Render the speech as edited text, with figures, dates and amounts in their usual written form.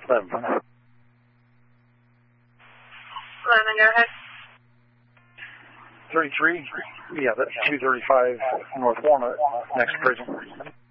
11. 11, go ahead. 33, yeah, that's 235 North Walnut, next prison.